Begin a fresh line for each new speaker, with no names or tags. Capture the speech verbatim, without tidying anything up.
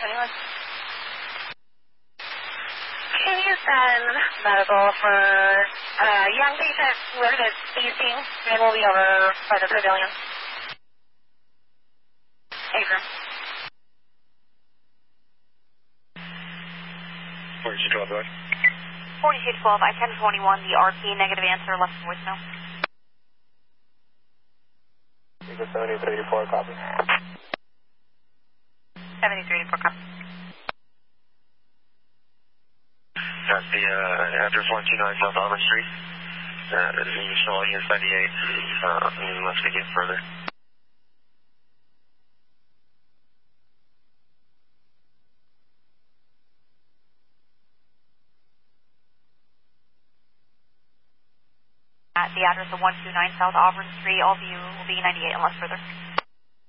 twenty-one. Can you send medical for uh, young patient with a seizing and will be over by the pavilion? Abram.
forty-two twelve, go ahead.
forty-two twelve, I ten twenty-one, the R P, negative answer, left voicemail.
seventy-three eighty-four, copy.
seventy-three eighty-four, copy.
That's the uh, address one two nine South Auburn Street. Uh, you show all units ninety-eight, uh, and let's begin further.
At the address of one two nine South Auburn Street, all of you will be ninety-eight unless further.